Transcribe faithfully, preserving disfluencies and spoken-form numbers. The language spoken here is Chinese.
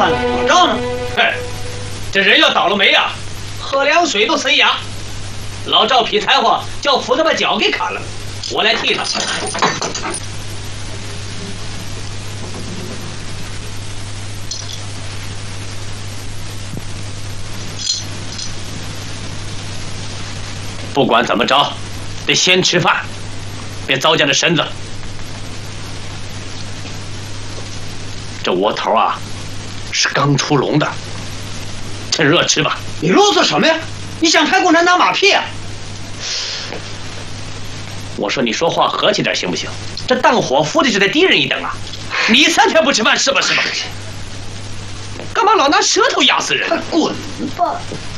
饭了，老赵呢？ 嘿，这人要倒了霉呀，喝凉水都塞牙。老赵劈柴火，叫斧子把脚给砍了，我来替他。不管怎么着，得先吃饭，别糟践了身子。这窝头啊，是刚出笼的，趁热吃吧。 你啰嗦什么呀？你想拍共产党马屁啊？ 我说你说话和气点行不行？这当伙夫的就得低人一等啊！你三天不吃饭是吧？是吧？干嘛老拿舌头压死人？ 滚吧！